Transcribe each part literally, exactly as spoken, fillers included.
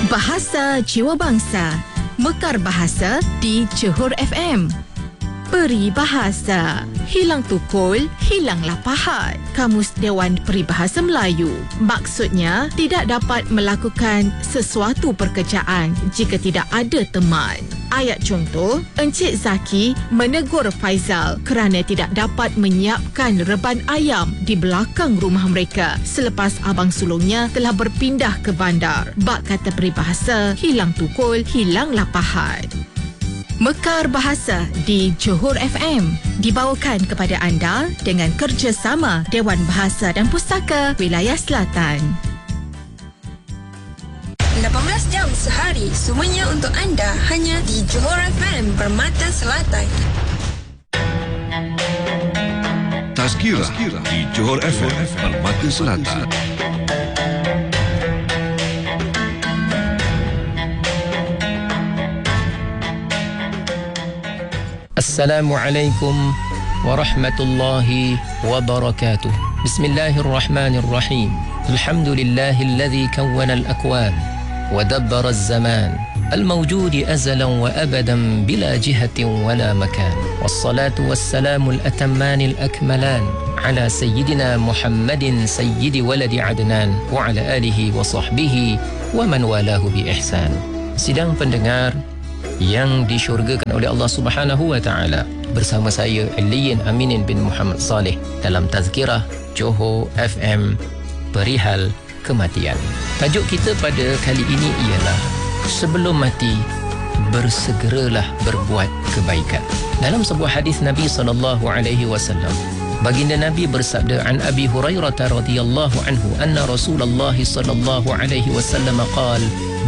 Bahasa Jiwa Bangsa, Mekar Bahasa di Johor F M. Peribahasa, hilang tukul, hilanglah pahat. Kamus Dewan Peribahasa Melayu. Maksudnya, tidak dapat melakukan sesuatu pekerjaan jika tidak ada teman. Ayat contoh, Encik Zaki menegur Faizal kerana tidak dapat menyiapkan reban ayam di belakang rumah mereka selepas abang sulungnya telah berpindah ke bandar. Bak kata peribahasa, hilang tukul, hilanglah pahat. Mekar Bahasa di Johor F M dibawakan kepada anda dengan kerjasama Dewan Bahasa dan Pustaka Wilayah Selatan. lapan belas jam sehari, semuanya untuk anda hanya di Johor F M Permata Selatan. Tazkirah di Johor F M Permata Selatan. Assalamualaikum warahmatullahi wabarakatuh. Bismillahirrahmanirrahim. Alhamdulillahilladzi kawwana al-akwan wa dabbara az-zaman al-mawjud azalan wa abadan bila jihatin wala makan. Wassalatu wassalamu al-atamman al-akmalan ala sayyidina Muhammadin sayyidi waladi Adnan wa ala alihi wa sahbihi wa man walahu bi ihsan. Sidang pendengar yang disyurgakan oleh Allah Subhanahu wa taala, bersama saya Aliyin Aminin bin Muhammad Saleh dalam Tazkirah Johor F M perihal kematian. Tajuk kita pada kali ini ialah sebelum mati bersegeralah berbuat kebaikan. Dalam sebuah hadis Nabi sallallahu alaihi wasallam, baginda Nabi bersabda, an Abi Hurairah radhiyallahu anhu anna Rasulullah sallallahu alaihi wasallam qala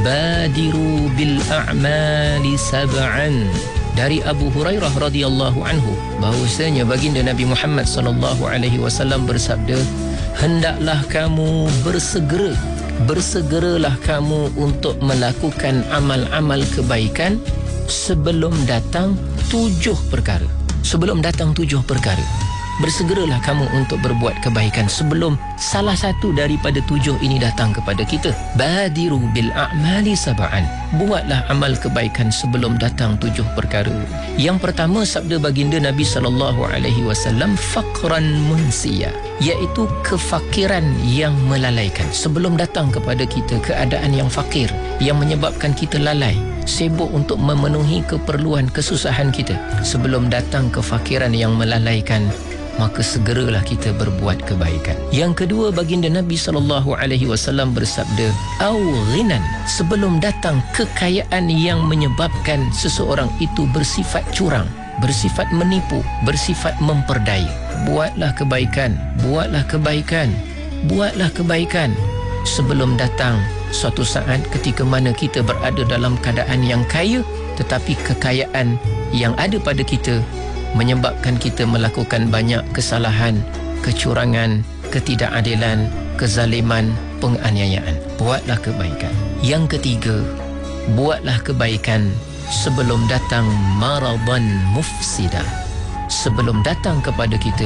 badiru bil a'mali sab'an. Dari Abu Hurairah radhiyallahu anhu bahwasanya baginda Nabi Muhammad sallallahu alaihi wasallam bersabda, hendaklah kamu bersegera bersegeralah kamu untuk melakukan amal-amal kebaikan sebelum datang tujuh perkara. Sebelum datang tujuh perkara, bersegeralah kamu untuk berbuat kebaikan sebelum salah satu daripada tujuh ini datang kepada kita. Badiru bil a'mali sab'an. Buatlah amal kebaikan sebelum datang tujuh perkara. Yang pertama, sabda baginda Nabi sallallahu alaihi wasallam, faqran munsiya, iaitu kefakiran yang melalaikan. Sebelum datang kepada kita keadaan yang fakir yang menyebabkan kita lalai, sibuk untuk memenuhi keperluan kesusahan kita, sebelum datang kefakiran yang melalaikan, maka segeralah kita berbuat kebaikan. Yang kedua, baginda Nabi sallallahu alaihi wasallam bersabda, au ghinan, sebelum datang kekayaan yang menyebabkan seseorang itu bersifat curang, bersifat menipu, bersifat memperdaya. Buatlah kebaikan, buatlah kebaikan, buatlah kebaikan sebelum datang suatu saat ketika mana kita berada dalam keadaan yang kaya, tetapi kekayaan yang ada pada kita menyebabkan kita melakukan banyak kesalahan, kecurangan, ketidakadilan, kezaliman, penganiayaan. Buatlah kebaikan. Yang ketiga, buatlah kebaikan sebelum datang maradan mufsidah. Sebelum datang kepada kita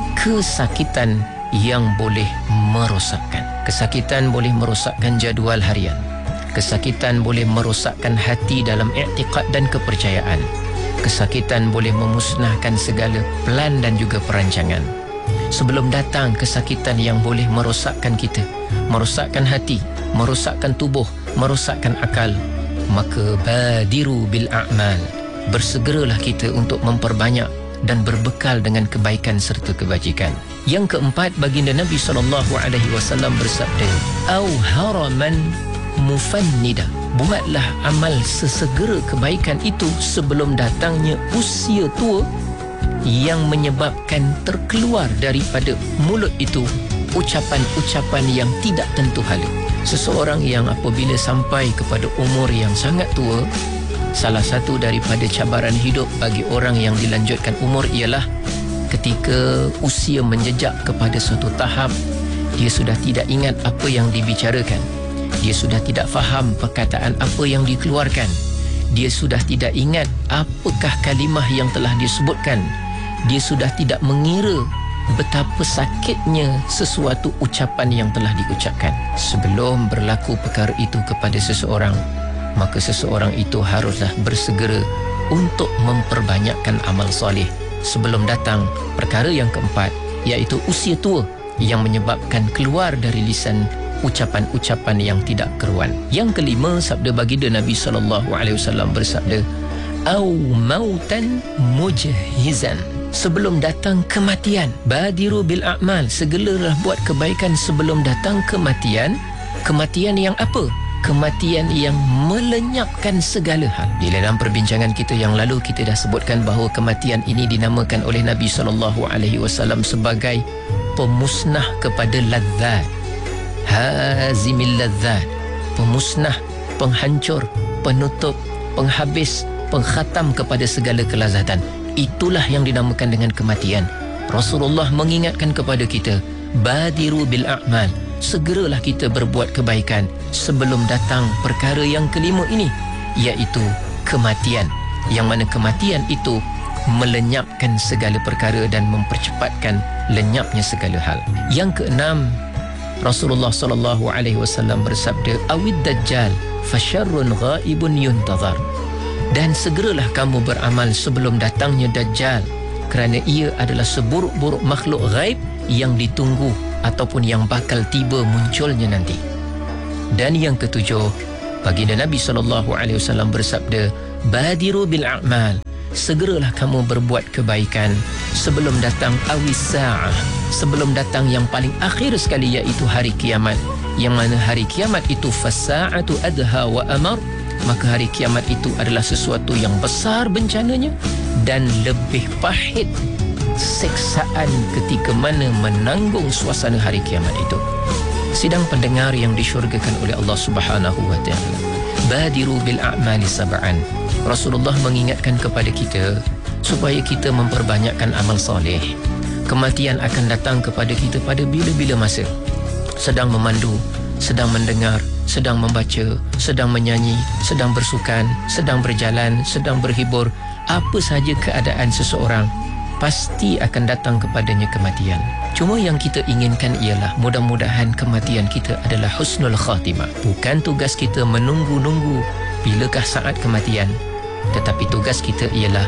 kesakitan yang boleh merosakkan. Kesakitan boleh merosakkan jadual harian. Kesakitan boleh merosakkan hati dalam i'tiqad dan kepercayaan. Kesakitan boleh memusnahkan segala plan dan juga perancangan. Sebelum datang kesakitan yang boleh merosakkan kita, merosakkan hati, merosakkan tubuh, merosakkan akal, maka badiru bil a'mal, bersegeralah kita untuk memperbanyak dan berbekal dengan kebaikan serta kebajikan. Yang keempat, baginda Nabi sallallahu alaihi wasallam bersabda, au haraman mufannida, buatlah amal sesegera kebaikan itu sebelum datangnya usia tua yang menyebabkan terkeluar daripada mulut itu ucapan-ucapan yang tidak tentu hala. Seseorang yang apabila sampai kepada umur yang sangat tua, salah satu daripada cabaran hidup bagi orang yang dilanjutkan umur ialah ketika usia menjejak kepada suatu tahap, dia sudah tidak ingat apa yang dibicarakan. Dia sudah tidak faham perkataan apa yang dikeluarkan. Dia sudah tidak ingat apakah kalimah yang telah disebutkan. Dia sudah tidak mengira betapa sakitnya sesuatu ucapan yang telah diucapkan. Sebelum berlaku perkara itu kepada seseorang, maka seseorang itu haruslah bersegera untuk memperbanyakkan amal soleh sebelum datang perkara yang keempat, iaitu usia tua yang menyebabkan keluar dari lisan ucapan-ucapan yang tidak keruan. Yang kelima, sabda baginda Nabi sallallahu alaihi wasallam bersabda, au mautan mujhizan, sebelum datang kematian. Badiru bil a'mal, segeralah buat kebaikan sebelum datang kematian. Kematian yang apa? Kematian yang melenyapkan segala hal. Di dalam perbincangan kita yang lalu, kita dah sebutkan bahawa kematian ini dinamakan oleh Nabi sallallahu alaihi wasallam sebagai pemusnah kepada ladzat, hazimil ladzat, pemusnah, penghancur, penutup, penghabis, pengkhatam kepada segala kelazatan. Itulah yang dinamakan dengan kematian. Rasulullah mengingatkan kepada kita, badiru bil a'mal, segeralah kita berbuat kebaikan sebelum datang perkara yang kelima ini, iaitu kematian. Yang mana kematian itu melenyapkan segala perkara dan mempercepatkan lenyapnya segala hal. Yang keenam, Rasulullah sallallahu alaihi wasallam bersabda, awid dajjal fasyarrun ghaibun yuntazar, dan segeralah kamu beramal sebelum datangnya Dajjal, kerana ia adalah seburuk-buruk makhluk ghaib yang ditunggu ataupun yang bakal tiba munculnya nanti. Dan yang ketujuh, baginda Nabi sallallahu alaihi wasallam bersabda, badiru bil a'mal, segeralah kamu berbuat kebaikan sebelum datang awis sa'ah, sebelum datang yang paling akhir sekali, iaitu hari kiamat. Yang mana hari kiamat itu fasa'atu adha wa amar, maka hari kiamat itu adalah sesuatu yang besar bencananya dan lebih pahit seksaan ketika mana menanggung suasana hari kiamat itu. Sidang pendengar yang disyurgakan oleh Allah Subhanahu wa taala, badiru bil a'mali sab'an. Rasulullah mengingatkan kepada kita supaya kita memperbanyakkan amal soleh. Kematian akan datang kepada kita pada bila-bila masa. Sedang memandu, sedang mendengar, sedang membaca, sedang menyanyi, sedang bersukan, sedang berjalan, sedang berhibur, apa sahaja keadaan seseorang, pasti akan datang kepadanya kematian. Cuma yang kita inginkan ialah mudah-mudahan kematian kita adalah husnul khatimah. Bukan tugas kita menunggu-nunggu bilakah saat kematian, tetapi tugas kita ialah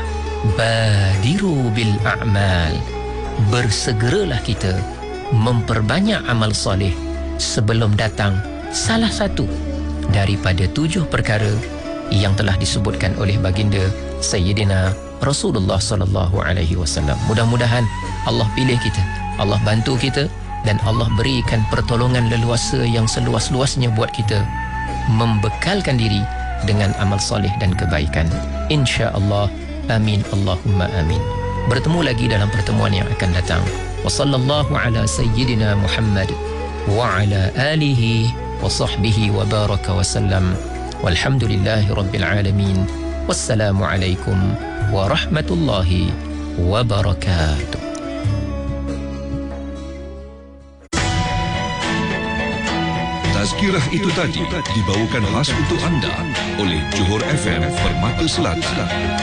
badiru bil a'mal, bersegeralah kita memperbanyak amal soleh sebelum datang salah satu daripada tujuh perkara yang telah disebutkan oleh baginda Sayyidina Rasulullah sallallahu alaihi wasallam. Mudah-mudahan Allah pilih kita, Allah bantu kita, dan Allah berikan pertolongan leluasa yang seluas-luasnya buat kita membekalkan diri dengan amal soleh dan kebaikan. Insya-Allah. Amin Allahumma amin. Bertemu lagi dalam pertemuan yang akan datang. Wa sallallahu ala sayyidina Muhammad wa ala alihi wa sahbihi wa baraka wa sallam. Walhamdulillahi rabbil alamin. Wassalamu alaikum warahmatullahi wabarakatuh. Tazkirah itu tadi dibawakan khas untuk anda oleh Johor F M Permata Selatan.